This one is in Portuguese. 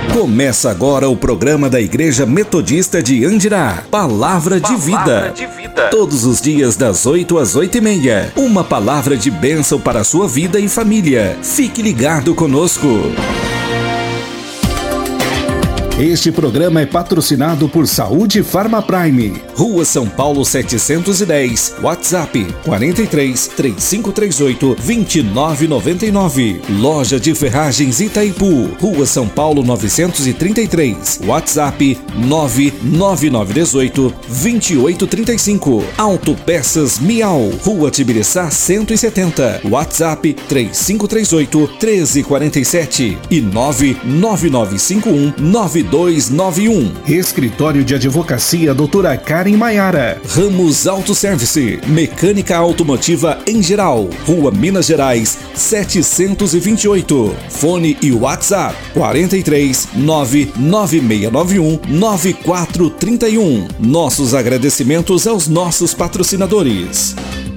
Começa agora o programa da Igreja Metodista de Andirá, Palavra de Vida. Todos os dias das 8 às 8h30. Uma palavra de bênção para a sua vida e família. Fique ligado conosco. Este programa é patrocinado por Saúde Farma Prime. Rua São Paulo 710, WhatsApp 43 3538 2999. Loja de Ferragens Itaipu, Rua São Paulo 933, WhatsApp 99918 2835. Autopeças Miau, Rua Tibiriçá 170, WhatsApp 3538 1347 e 99951 9291. Escritório de Advocacia Doutora Karen Maiara. Ramos Autoservice, mecânica automotiva em geral. Rua Minas Gerais 728. Fone e WhatsApp 43 99691 9431. Nossos agradecimentos aos nossos patrocinadores.